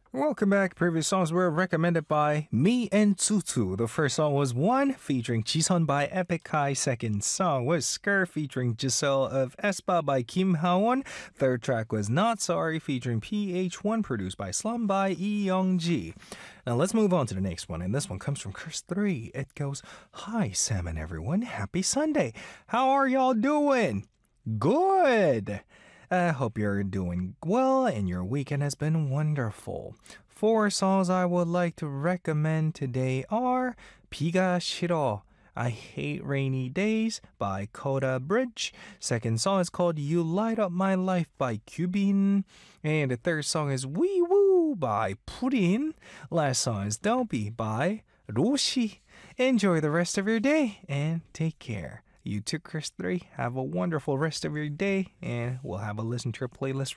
Welcome back. Previous songs were recommended by me and Tutu. The first song was One featuring Jisun by Epic High. Second song was Skr featuring Giselle of Espa by Kim Hawon. Third track was Not Sorry featuring PH1 produced by Slum by Lee Young-ji. Now let's move on to the next one, and this one comes from Chris3. It goes, Hi Sam and everyone, happy Sunday. How are y'all doing? Good. I hope you're doing well and your weekend has been wonderful. Four songs I would like to recommend today are 비가 싫어, I Hate Rainy Days by Coda Bridge. Second song is called You Light Up My Life by Cubin. And the third song is Wee Woo by Purin. Last song is Don't Be by Roshi. Enjoy the rest of your day and take care. You too, Chris3. Have a wonderful rest of your day, and we'll have a listen to your playlist